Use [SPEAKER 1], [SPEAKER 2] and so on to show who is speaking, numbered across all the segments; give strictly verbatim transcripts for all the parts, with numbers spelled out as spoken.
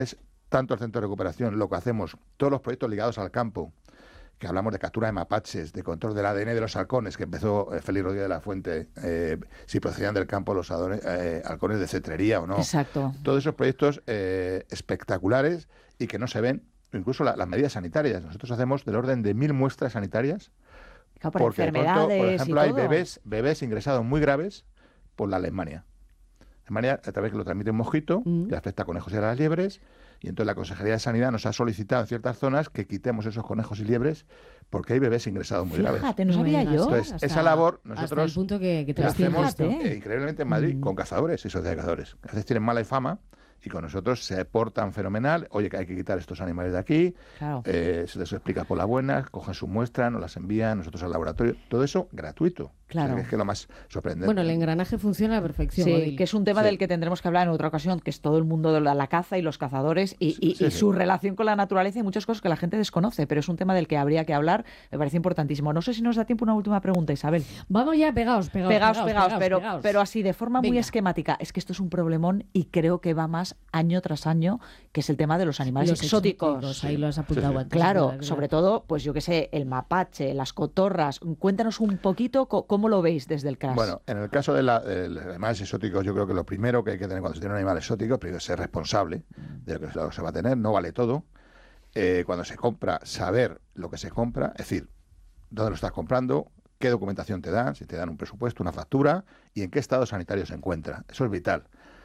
[SPEAKER 1] tanto el centro de recuperación, lo que hacemos, todos los proyectos ligados al campo, que hablamos de captura de mapaches, de control del A D N de los halcones, que empezó eh, Félix Rodríguez de la Fuente, eh, si procedían del campo los adone, eh, halcones de cetrería o no.
[SPEAKER 2] Exacto.
[SPEAKER 1] Todos esos proyectos eh, espectaculares y que no se ven, incluso la, las medidas sanitarias. Nosotros hacemos del orden de mil muestras sanitarias,
[SPEAKER 2] Claro, por
[SPEAKER 1] porque de pronto,
[SPEAKER 2] enfermedades
[SPEAKER 1] por ejemplo,
[SPEAKER 2] y
[SPEAKER 1] hay
[SPEAKER 2] todo.
[SPEAKER 1] bebés, bebés ingresados muy graves por la leishmania. Leishmania, a través que lo transmite un mosquito,
[SPEAKER 2] Mm.
[SPEAKER 1] que afecta a conejos y a las liebres, y entonces la Consejería de Sanidad nos ha solicitado en ciertas zonas que quitemos esos conejos y liebres porque hay bebés ingresados muy graves.
[SPEAKER 2] Fíjate, no sabía yo.
[SPEAKER 1] Entonces,
[SPEAKER 3] Hasta-
[SPEAKER 1] esa labor
[SPEAKER 3] hasta
[SPEAKER 1] nosotros
[SPEAKER 3] el punto que, que te
[SPEAKER 1] la
[SPEAKER 3] lo
[SPEAKER 1] hacemos
[SPEAKER 2] Fíjate.
[SPEAKER 1] eh, increíblemente en Madrid
[SPEAKER 2] Mm.
[SPEAKER 1] con cazadores y sociedades de cazadores. A veces tienen mala fama y con nosotros se portan fenomenal. Oye, que hay que quitar estos animales de aquí.
[SPEAKER 2] Claro.
[SPEAKER 1] Eh, se les explica por la buena, cogen su muestra, nos las envían nosotros al laboratorio. Todo eso gratuito.
[SPEAKER 2] Claro.
[SPEAKER 1] O sea, que es que lo más sorprendente.
[SPEAKER 3] Bueno, el engranaje funciona a la perfección.
[SPEAKER 2] Sí,
[SPEAKER 3] Odil.
[SPEAKER 2] que es un tema
[SPEAKER 1] Sí.
[SPEAKER 2] del que tendremos que hablar en otra ocasión, que es todo el mundo de la, la caza y los cazadores y, y-
[SPEAKER 1] Sí,
[SPEAKER 2] y
[SPEAKER 1] sí.
[SPEAKER 2] su relación con la naturaleza y muchas cosas que la gente desconoce, pero es un tema del que habría que hablar, me parece importantísimo. No sé si nos da tiempo una última pregunta, Isabel.
[SPEAKER 3] Vamos ya pegados, pegados,
[SPEAKER 2] Pegaos,
[SPEAKER 3] pegados,
[SPEAKER 2] pegaos, pero,
[SPEAKER 3] pegaos.
[SPEAKER 2] pero así de forma muy
[SPEAKER 3] Venga.
[SPEAKER 2] esquemática. Es que esto es un problemón y creo que va más año tras año, que es el tema de los animales
[SPEAKER 3] Los
[SPEAKER 2] exóticos.
[SPEAKER 3] Ahí lo has apuntado
[SPEAKER 1] Sí, sí.
[SPEAKER 3] antes.
[SPEAKER 2] Claro,
[SPEAKER 3] ¿verdad?
[SPEAKER 2] sobre todo, pues yo qué sé, el mapache, las cotorras. Cuéntanos un poquito co- cómo lo veis desde el C R A S.
[SPEAKER 1] Bueno, en el caso de, la, de los animales exóticos, yo creo que lo primero que hay que tener cuando se tiene un animal exótico, primero es ser responsable de lo que, lo que se va a tener, no vale todo. Eh, cuando se compra, saber lo que se compra, es decir, dónde lo estás comprando, qué documentación te dan, si te dan un presupuesto, una factura y en qué estado sanitario se encuentra. Eso es vital.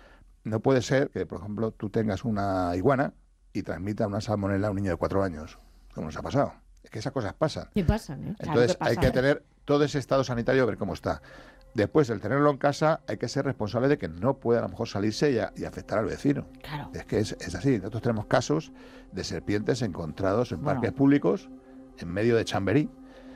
[SPEAKER 1] No puede ser que, por ejemplo, tú tengas una iguana y transmita una salmonela a un niño de cuatro años, como nos ha pasado. Es que esas cosas pasan.
[SPEAKER 3] ¿Qué pasan, eh?
[SPEAKER 2] Claro
[SPEAKER 1] Entonces
[SPEAKER 2] que pasa,
[SPEAKER 1] hay que
[SPEAKER 2] ¿eh?
[SPEAKER 1] tener todo ese estado sanitario, ver cómo está. Después, el tenerlo en casa, hay que ser responsable de que no pueda a lo mejor salirse y, a- y afectar al vecino.
[SPEAKER 2] Claro.
[SPEAKER 1] Es que es, es así. Nosotros tenemos casos de serpientes encontrados en
[SPEAKER 2] Bueno.
[SPEAKER 1] parques públicos, en medio de Chamberí,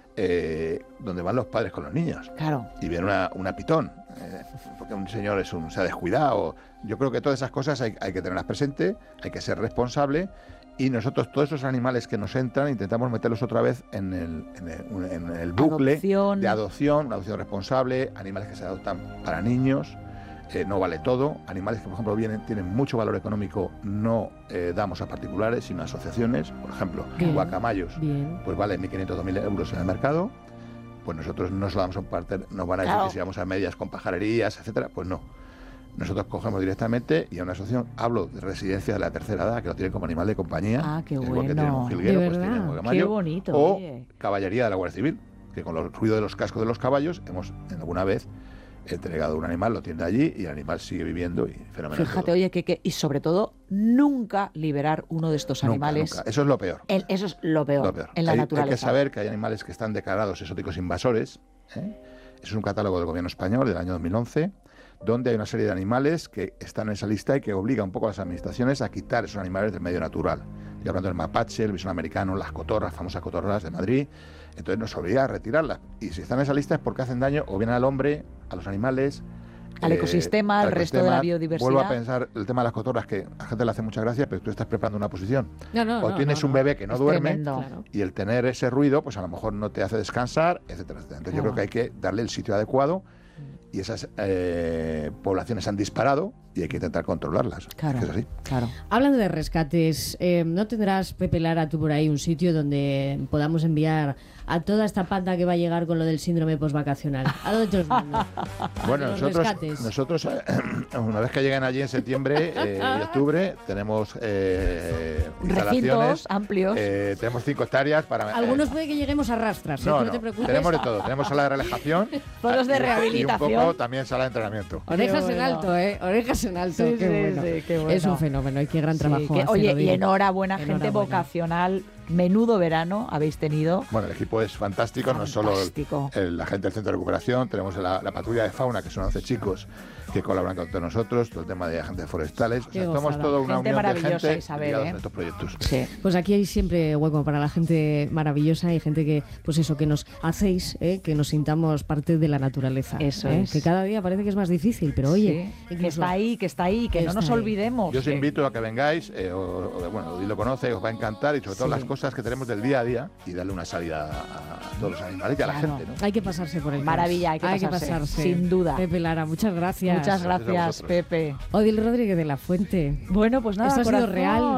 [SPEAKER 1] eh, donde van los padres con los niños.
[SPEAKER 2] Claro.
[SPEAKER 1] Y viene una, una pitón, eh, porque un señor es un, se ha descuidado. Yo creo que todas esas cosas hay, hay que tenerlas presente, hay que ser responsable. Y nosotros, todos esos animales que nos entran, intentamos meterlos otra vez en el, en el, en el bucle
[SPEAKER 2] Adopción.
[SPEAKER 1] de adopción, una adopción responsable, animales que se adoptan para niños, eh, no vale todo, animales que, por ejemplo, vienen, tienen mucho valor económico, no eh, damos a particulares, sino a asociaciones, por ejemplo,
[SPEAKER 3] Bien.
[SPEAKER 1] guacamayos,
[SPEAKER 3] Bien.
[SPEAKER 1] pues vale mil quinientos, dos mil euros en el mercado, pues nosotros no se lo damos a un parte, nos van a decir
[SPEAKER 2] Claro.
[SPEAKER 1] que si vamos a medias con pajarerías, etcétera, pues no. Nosotros cogemos directamente y a una asociación, hablo de residencia de la tercera edad, que lo tienen como animal de compañía.
[SPEAKER 2] Ah, qué
[SPEAKER 1] igual que tienen
[SPEAKER 2] bueno.
[SPEAKER 1] un jilguero,
[SPEAKER 3] De
[SPEAKER 1] pues tienen
[SPEAKER 3] verdad.
[SPEAKER 1] un
[SPEAKER 2] Qué
[SPEAKER 1] guacamayo.
[SPEAKER 2] bonito.
[SPEAKER 1] O
[SPEAKER 2] oye.
[SPEAKER 1] caballería de la Guardia Civil, que con los ruidos de los cascos de los caballos hemos en alguna vez entregado un animal, lo tiene allí y el animal sigue viviendo y fenomenal.
[SPEAKER 2] Fíjate,
[SPEAKER 1] todo.
[SPEAKER 2] oye, que, que- y sobre todo, nunca liberar uno de estos
[SPEAKER 1] Nunca,
[SPEAKER 2] animales.
[SPEAKER 1] nunca. Eso es lo peor.
[SPEAKER 2] El- eso es lo peor,
[SPEAKER 1] Lo peor.
[SPEAKER 2] en la
[SPEAKER 1] hay,
[SPEAKER 2] naturaleza.
[SPEAKER 1] hay que saber que hay animales que están declarados exóticos invasores. ¿eh? Eso es un catálogo del gobierno español del año dos mil once, donde hay una serie de animales que están en esa lista y que obliga un poco a las administraciones a quitar esos animales del medio natural. Estoy hablando del mapache, el bisón americano, las cotorras, famosas cotorras de Madrid. Entonces nos obliga a retirarlas. Y si están en esa lista es porque hacen daño o bien al hombre, a los animales,
[SPEAKER 2] Al ecosistema, al resto de la biodiversidad.
[SPEAKER 1] Vuelvo a pensar el tema de las cotorras, que a la gente le hace mucha gracia, pero tú estás preparando una posición.
[SPEAKER 3] No, no,
[SPEAKER 1] o
[SPEAKER 3] no,
[SPEAKER 1] tienes
[SPEAKER 3] no,
[SPEAKER 1] un
[SPEAKER 3] no.
[SPEAKER 1] bebé que no
[SPEAKER 2] Es
[SPEAKER 1] duerme,
[SPEAKER 2] tremendo.
[SPEAKER 3] Claro.
[SPEAKER 1] y el tener ese ruido, pues a lo mejor no te hace descansar, etcétera, etcétera. Entonces yo
[SPEAKER 2] Claro.
[SPEAKER 1] creo que hay que darle el sitio adecuado y esas eh, poblaciones han disparado y hay que intentar controlarlas.
[SPEAKER 2] Claro,
[SPEAKER 1] Es que es así.
[SPEAKER 2] claro.
[SPEAKER 3] Hablando de rescates, eh, ¿no tendrás, Pepe Lara, tú por ahí un sitio donde podamos enviar a toda esta panda que va a llegar con lo del síndrome postvacacional? ¿A dónde te los mando?
[SPEAKER 1] Bueno,
[SPEAKER 3] los
[SPEAKER 1] nosotros,
[SPEAKER 3] rescates.
[SPEAKER 1] nosotros eh, una vez que lleguen allí en septiembre eh, y octubre, tenemos eh, instalaciones.
[SPEAKER 2] Recintos amplios.
[SPEAKER 1] eh, tenemos cinco hectáreas para... eh,
[SPEAKER 3] Algunos puede que lleguemos a rastras, ¿eh?
[SPEAKER 1] no,
[SPEAKER 3] Tú no,
[SPEAKER 1] no,
[SPEAKER 3] te preocupes.
[SPEAKER 1] tenemos de todo. Tenemos sala de relajación.
[SPEAKER 2] Fondos de
[SPEAKER 1] y-
[SPEAKER 2] rehabilitación.
[SPEAKER 1] Y un poco también sala de entrenamiento.
[SPEAKER 3] Orejas
[SPEAKER 2] Qué
[SPEAKER 3] en
[SPEAKER 2] bueno.
[SPEAKER 3] alto, ¿eh? Orejas en alto.
[SPEAKER 2] Sí,
[SPEAKER 3] qué,
[SPEAKER 2] sí,
[SPEAKER 3] bueno.
[SPEAKER 2] sí, qué bueno.
[SPEAKER 3] Es un fenómeno y qué gran
[SPEAKER 2] Sí,
[SPEAKER 3] trabajo
[SPEAKER 2] que-
[SPEAKER 3] hace,
[SPEAKER 2] oye, y
[SPEAKER 3] Rodrigo.
[SPEAKER 2] enhorabuena, gente
[SPEAKER 3] Enhorabuena.
[SPEAKER 2] vocacional. Menudo verano habéis tenido.
[SPEAKER 1] Bueno, el equipo es fantástico, no solo
[SPEAKER 2] Fantástico.
[SPEAKER 1] el- la gente del centro de recuperación, tenemos la, la patrulla de fauna, que son once chicos que colaboran con todos nosotros, todo el tema de agentes forestales. O
[SPEAKER 3] Qué
[SPEAKER 1] sea, somos
[SPEAKER 3] gozada.
[SPEAKER 1] toda una
[SPEAKER 2] Gente
[SPEAKER 1] unión de
[SPEAKER 2] maravillosa,
[SPEAKER 1] gente
[SPEAKER 2] Isabel,
[SPEAKER 1] ligados
[SPEAKER 2] ¿eh?
[SPEAKER 1] en estos proyectos.
[SPEAKER 2] Sí.
[SPEAKER 3] Pues aquí hay siempre hueco para la gente maravillosa y gente que, pues eso, que nos hacéis, ¿eh? Que nos sintamos parte de la naturaleza.
[SPEAKER 2] Eso
[SPEAKER 3] ¿eh?
[SPEAKER 2] es.
[SPEAKER 3] Que cada día parece que es más difícil, pero oye,
[SPEAKER 2] Sí, que
[SPEAKER 3] incluso-
[SPEAKER 2] está ahí, que está ahí, que,
[SPEAKER 3] que
[SPEAKER 2] no
[SPEAKER 3] está
[SPEAKER 2] nos
[SPEAKER 3] ahí.
[SPEAKER 2] olvidemos.
[SPEAKER 1] Yo os
[SPEAKER 2] que-
[SPEAKER 1] invito a que vengáis, eh, o, o, bueno, Odil lo conoce, os va a encantar, y sobre todo
[SPEAKER 3] Sí.
[SPEAKER 1] las cosas que tenemos del día a día, y darle una salida a, a todos los animales y a la
[SPEAKER 2] Claro.
[SPEAKER 1] gente, ¿no?
[SPEAKER 3] hay que pasarse por el
[SPEAKER 2] Maravilla, hay que pasarse, sin duda.
[SPEAKER 3] Pepe Lara, muchas gracias.
[SPEAKER 2] Muchas
[SPEAKER 1] Gracias a
[SPEAKER 2] gracias,
[SPEAKER 1] vosotros.
[SPEAKER 2] Pepe.
[SPEAKER 3] Odil Rodríguez de la Fuente.
[SPEAKER 2] Bueno, pues nada,
[SPEAKER 3] Esto ha sido
[SPEAKER 2] corazón.
[SPEAKER 3] real.